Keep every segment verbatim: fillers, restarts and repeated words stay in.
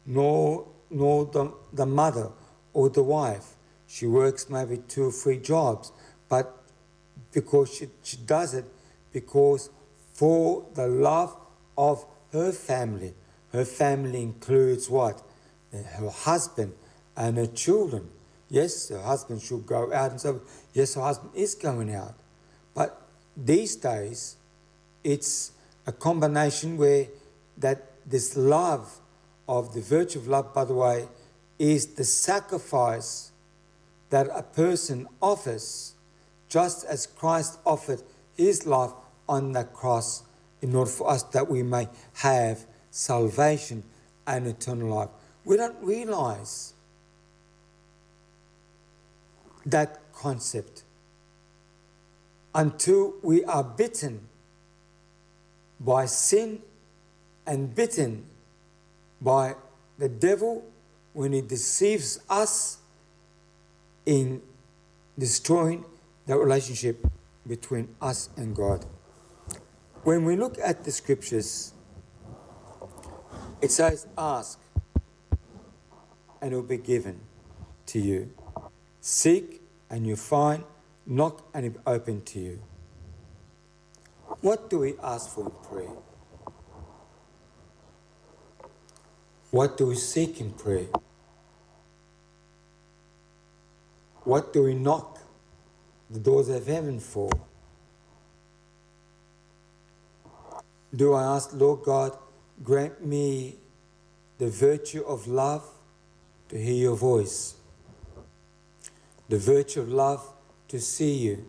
nor nor the, the mother or the wife. She works maybe two or three jobs, but because she, she does it because for the love of her family. Her family includes what? Her husband and her children. Yes, her husband should go out and so, yes, her husband is going out. But these days, it's a combination where that this love of the virtue of love, by the way, is the sacrifice that a person offers, just as Christ offered his life on the cross in order for us that we may have salvation and eternal life. We don't realize that concept until we are bitten by sin and bitten by the devil when he deceives us in destroying the relationship between us and God. When we look at the scriptures, it says, ask and it will be given to you. Seek and you find, knock and it will be open to you. What do we ask for in prayer? What do we seek in prayer? What do we knock the doors of heaven for? Do I ask, Lord God, grant me the virtue of love to hear your voice, the virtue of love to see you,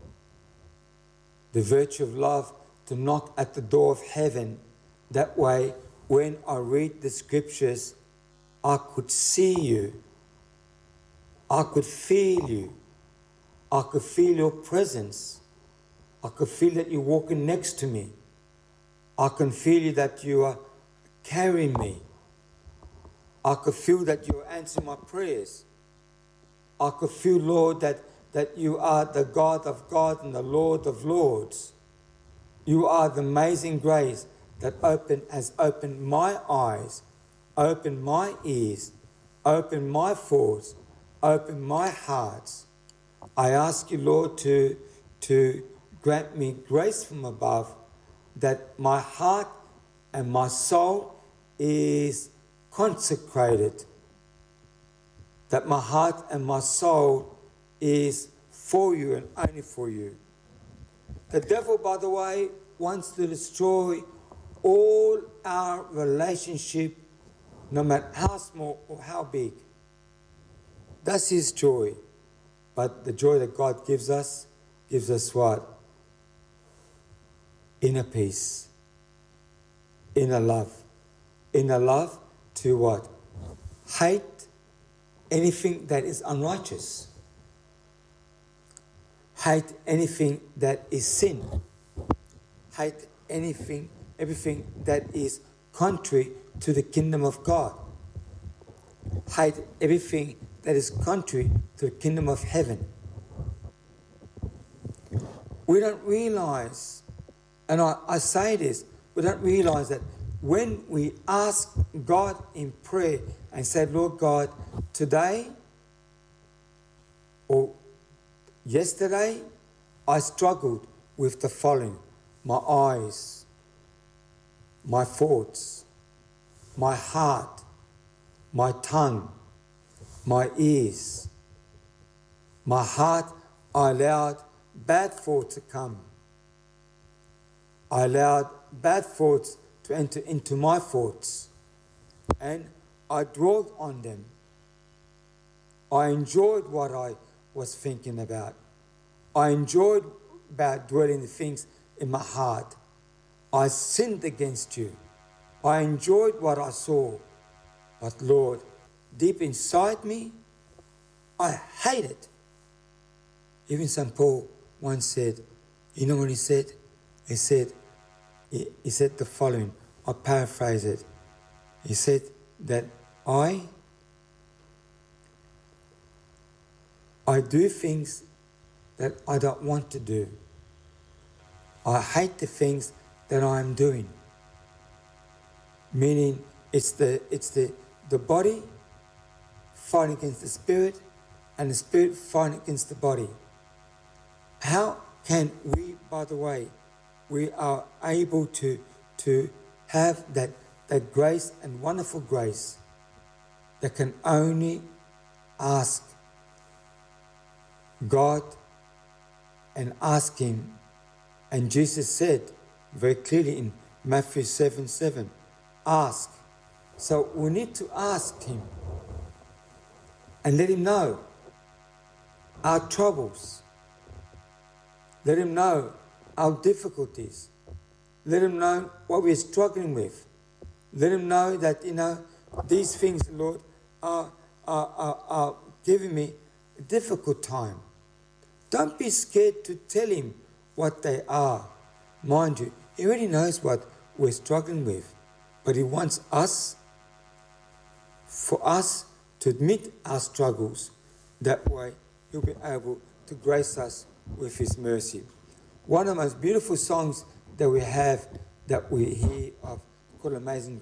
the virtue of love to knock at the door of heaven. That way, when I read the scriptures, I could see you, I could feel you, I could feel your presence, I could feel that you're walking next to me, I can feel you that you are carrying me, I could feel that you are answering my prayers, I could feel, Lord, that, that you are the God of God and the Lord of Lords. You are the amazing grace that open, has opened my eyes, opened my ears, opened my thoughts, opened my heart. I ask you, Lord, to, to grant me grace from above, that my heart and my soul is consecrated, that my heart and my soul is for you and only for you. The devil, by the way, wants to destroy all our relationship, no matter how small or how big. That's his joy. But the joy that God gives us, gives us what? Inner peace, inner love. Inner love to what? Hate anything that is unrighteous. Hate anything that is sin. Hate anything, everything that is contrary to the kingdom of God. Hate everything that is contrary to the kingdom of heaven. We don't realize, and I, I say this, we don't realize that when we ask God in prayer and say, Lord God, today or yesterday I struggled with the following: my eyes, my thoughts, my heart, my tongue, my ears. My heart, I allowed bad thoughts to come. I allowed bad thoughts to enter into my thoughts, and I dwelled on them. I enjoyed what I was thinking about. I enjoyed about dwelling the things in my heart. I sinned against you. I enjoyed what I saw. But Lord, deep inside me, I hate it. Even Saint Paul once said, you know what he said? He said, he, he said the following, I'll paraphrase it. He said that I, I do things that I don't want to do. I hate the things that I am doing. Meaning it's the, it's the the body fighting against the spirit, and the spirit fighting against the body. How can we, by the way, we are able to, to have that, that grace and wonderful grace that can only ask God and ask Him. And Jesus said very clearly in Matthew seven seven, ask. So we need to ask Him and let Him know our troubles. Let Him know our difficulties. Let Him know what we're struggling with. Let Him know that, you know, these things, Lord, are, are, are, are giving me a difficult time. Don't be scared to tell Him what they are. Mind you, He already knows what we're struggling with. But He wants us, for us to admit our struggles. That way, He'll be able to grace us with His mercy. One of the most beautiful songs that we have, that we hear of, called Amazing